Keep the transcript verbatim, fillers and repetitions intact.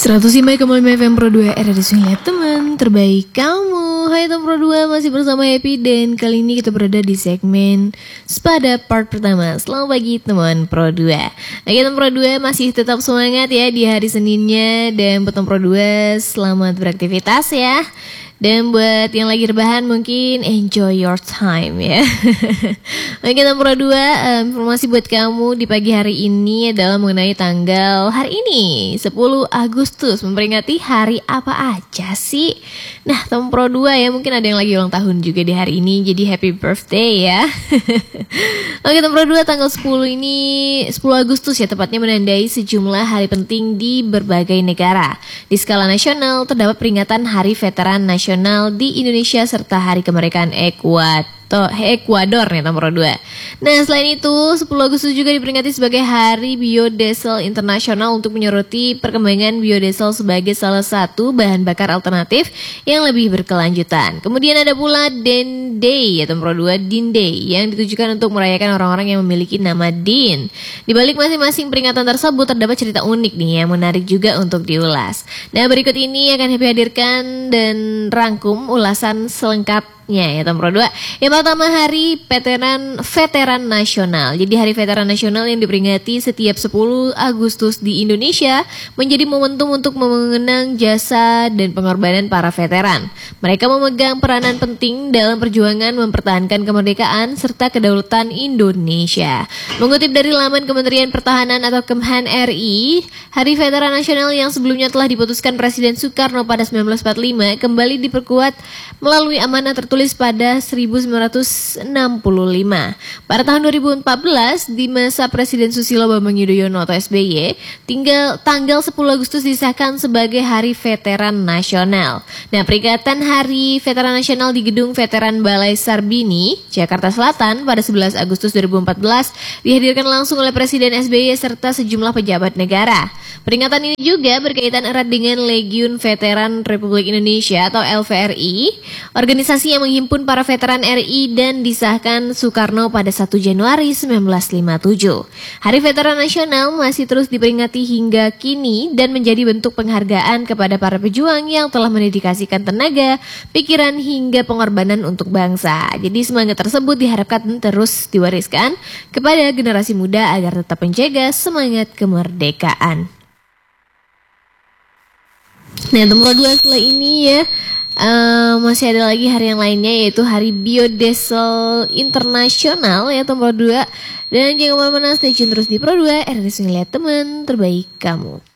seratus lima koma lima F M Pro dua R R D Swing Lab, teman terbaik kamu. Hai teman Pro dua, masih bersama Happy dan kali ini kita berada di segmen Spada part pertama. Selamat pagi teman Pro dua. Oke teman Pro dua, masih tetap semangat ya di hari Seninnya. Dan buat teman Pro dua, selamat beraktivitas ya. Dan buat yang lagi rebahan mungkin enjoy your time ya. Oke teman Pro dua, um, informasi buat kamu di pagi hari ini adalah mengenai tanggal hari ini sepuluh Agustus. Memperingati hari apa aja sih? Nah teman Pro dua ya, mungkin ada yang lagi ulang tahun juga di hari ini, jadi happy birthday ya. Oke teman Pro dua, tanggal sepuluh ini sepuluh Agustus ya, tepatnya menandai sejumlah hari penting di berbagai negara. Di skala nasional terdapat peringatan Hari Veteran Nasional di Indonesia serta Hari Kemerdekaan Ekuador. Ekuador nih nomor dua. Nah selain itu sepuluh Agustus juga diperingati sebagai Hari Biodiesel Internasional untuk menyoroti perkembangan biodiesel sebagai salah satu bahan bakar alternatif yang lebih berkelanjutan. Kemudian ada pula Din Day atau nomor dua Din Day yang ditujukan untuk merayakan orang-orang yang memiliki nama Din. Di balik masing-masing peringatan tersebut terdapat cerita unik nih yang menarik juga untuk diulas. Nah berikut ini akan Happy hadirkan dan rangkum ulasan selengkap ya, ya Tom Pro dua. Yang pertama Hari Veteran Veteran Nasional. Jadi Hari Veteran Nasional yang diperingati setiap sepuluh Agustus di Indonesia menjadi momentum untuk mengenang jasa dan pengorbanan para veteran. Mereka memegang peranan penting dalam perjuangan mempertahankan kemerdekaan serta kedaulatan Indonesia. Mengutip dari laman Kementerian Pertahanan atau Kemhan R I, Hari Veteran Nasional yang sebelumnya telah diputuskan Presiden Soekarno pada seribu sembilan ratus empat puluh lima kembali diperkuat melalui amanah tertulis tulis pada seribu sembilan ratus enam puluh lima. Pada tahun dua ribu empat belas, di masa Presiden Susilo Bambang Yudhoyono atau S B Y, tinggal tanggal sepuluh Agustus disahkan sebagai Hari Veteran Nasional. Nah, peringatan Hari Veteran Nasional di Gedung Veteran Balai Sarbini, Jakarta Selatan pada sebelas Agustus dua ribu empat belas dihadirkan langsung oleh Presiden S B Y serta sejumlah pejabat negara. Peringatan ini juga berkaitan erat dengan Legiun Veteran Republik Indonesia atau L V R I, organisasi yang menghimpun para veteran R I dan disahkan Soekarno pada satu Januari seribu sembilan ratus lima puluh tujuh. Hari Veteran Nasional masih terus diperingati hingga kini dan menjadi bentuk penghargaan kepada para pejuang yang telah mendedikasikan tenaga, pikiran hingga pengorbanan untuk bangsa. Jadi semangat tersebut diharapkan terus diwariskan kepada generasi muda agar tetap menjaga semangat kemerdekaan. Nah teman dua, setelah ini ya Uh, masih ada lagi hari yang lainnya, yaitu Hari Biodiesel Internasional ya teman Pro dua. Dan jangan kemana-mana, stay tune terus di Pro dua R R D Swing Lab, teman terbaik kamu.